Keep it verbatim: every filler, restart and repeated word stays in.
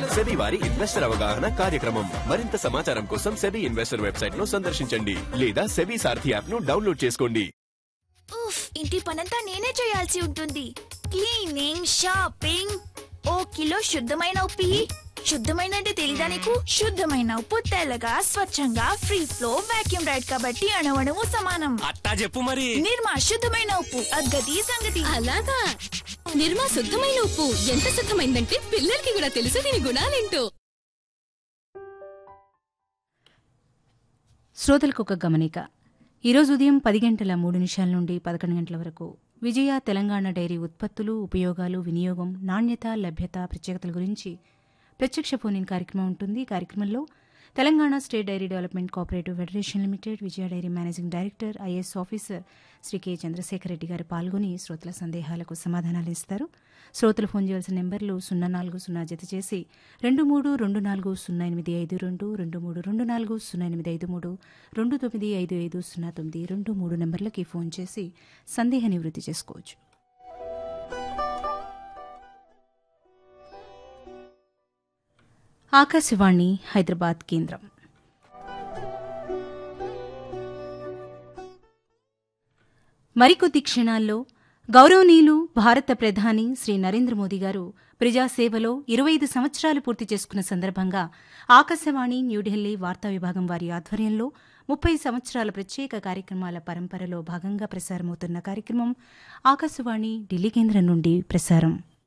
SEBI వారి investor అవగాహన కార్యక్రమం. మరింత సమాచారం కోసం సెబీ ఇన్వెస్టర్ వెబ్సైట్ ను సందర్శించండి లేదా సెబీ సారథి యాప్ ను డౌన్లోడ్ చేసుకోండి. ఉఫ్, ఇంటి పనంతా నేనే చేయాల్సి ఉంటుంది. క్లీనింగ్, షాపింగ్, ఓ కిలో శుద్ధమైన ఉప్పు ఇయ్యి. శుద్ధమైన అంటే తెలీదా నీకు? శుద్ధమైన ఉప్పు తెల్లగా స్వచ్ఛంగా ఫ్రీ ఫ్లో వాక్యూమ్ రైడ్ కాబట్టి అణువణువు సమానం. అట్టా చెప్పు మరి. నిర్మా శుద్ధమైన ఉప్పు, అగ్గది సంగతి. అలాగా నిర్మా శుద్ధమైన ఉప్పు ఎంత శుద్ధమైందంటే పిల్లలకి కూడా తెలుసు దీని గుణాలేంటో. శ్రోతలకు ఒక గమనిక. ఈరోజు ఉదయం పది గంటల మూడు నిమిషాల నుండి పదకొండు గంటల వరకు విజయ తెలంగాణ డైరీ ఉత్పత్తులు, ఉపయోగాలు, వినియోగం, నాణ్యత, లభ్యత, ప్రత్యేకతల గురించి ప్రత్యక్ష ఫోన్ ఇన్ కార్యక్రమం ఉంటుంది. కార్యక్రమంలో Telangana state dairy development cooperative federation limited విజయ dairy managing director, IAS officer Shri K Chandrasekhar Reddy గారు పాల్గొని శ్రోతల సందేహాలకు సమాధానాలు ఇస్తారు. శ్రోతలు ఫోన్ చేయాల్సిన నెంబర్లు సున్నా నాలుగు సున్నా జత చేసి రెండు మూడు రెండు నాలుగు సున్నా ఎనిమిది ఐదు రెండు రెండు మూడు రెండు నాలుగు సున్నా ఎనిమిది ఐదు మూడు రెండు తొమ్మిది ఐదు ఐదు సున్నా తొమ్మిది రెండు మూడు నెంబర్లకి ఫోన్ చేసి సందేహ నివృత్తి చేసుకోవచ్చు. ఆకాశవాణి హైదరాబాద్ కేంద్రం. మరికొద్ది క్షణాల్లో గౌరవనీయులు భారత ప్రధాని శ్రీ నరేంద్ర మోదీ గారు ప్రజాసేవలో ఇరవై ఐదు సంవత్సరాలు పూర్తి చేసుకున్న సందర్భంగా ఆకాశవాణి న్యూఢిల్లీ వార్తా విభాగం వారి ఆధ్వర్యంలో ముప్పై సంవత్సరాల ప్రత్యేక కార్యక్రమాల పరంపరలో భాగంగా ప్రసారమవుతున్న కార్యక్రమం ఆకాశవాణి ఢిల్లీ కేంద్రం నుండి ప్రసారం.